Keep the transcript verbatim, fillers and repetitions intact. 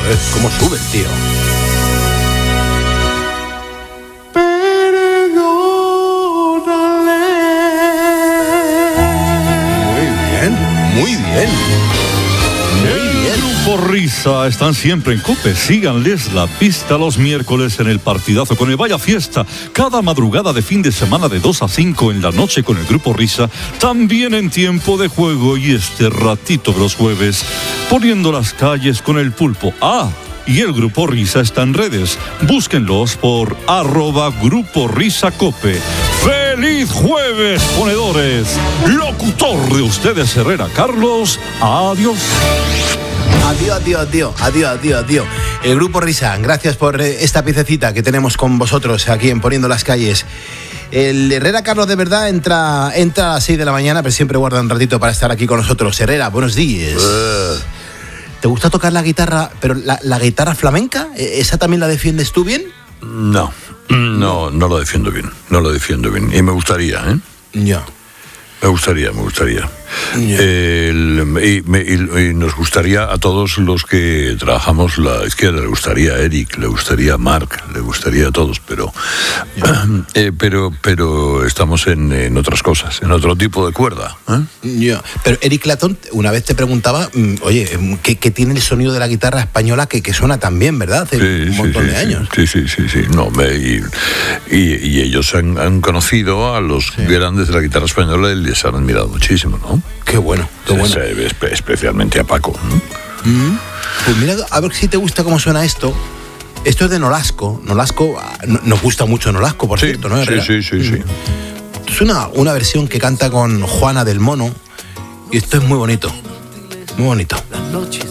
Joder, cómo sube el tío. Muy bien. Muy bien. Grupo Risa están siempre en COPE. Síganles la pista los miércoles en el partidazo con el Vaya Fiesta. Cada madrugada de fin de semana de dos a cinco en la noche con el Grupo Risa. También en tiempo de juego y este ratito de los jueves poniendo las calles con el pulpo. Ah, y el Grupo Risa está en redes. Búsquenlos por arroba Grupo Risa Cope. ¡Feliz jueves, ponedores! Locutor de ustedes, Herrera Carlos. Adiós. Adiós, adiós, adiós, adiós, adiós, adiós. El Grupo Risa, gracias por esta piececita que tenemos con vosotros aquí en Poniendo las Calles. El Herrera Carlos de verdad entra, entra a las seis de la mañana, pero siempre guarda un ratito para estar aquí con nosotros. Herrera, buenos días. Uh. ¿Te gusta tocar la guitarra, pero la, la guitarra flamenca? ¿Esa también la defiendes tú bien? No, no, no lo defiendo bien, no lo defiendo bien. Y me gustaría, ¿eh? Ya. Me gustaría, me gustaría. Yeah. El, y, me, y, y nos gustaría a todos los que trabajamos la izquierda, le gustaría a Eric, le gustaría a Marc, le gustaría a todos, pero yeah. eh, pero pero estamos en, en otras cosas, en otro tipo de cuerda. ¿eh? Yeah. Pero Eric Clapton una vez te preguntaba, oye, ¿qué, qué tiene el sonido de la guitarra española que, que suena tan bien, verdad? Hace sí, un montón sí, de sí, años. Sí, sí, sí, sí. No, me, y, y, y ellos han, han conocido a los sí. grandes de la guitarra española y les han admirado muchísimo, ¿no? Qué bueno, qué bueno. Especialmente a Paco. ¿no? Mm-hmm. Pues mira, a ver si te gusta cómo suena esto. Esto es de Nolasco. Nolasco, nos gusta mucho Nolasco, por sí, cierto, ¿no? Sí, sí, sí, sí. Es una, una versión que canta con Juana del Mono y esto es muy bonito, muy bonito.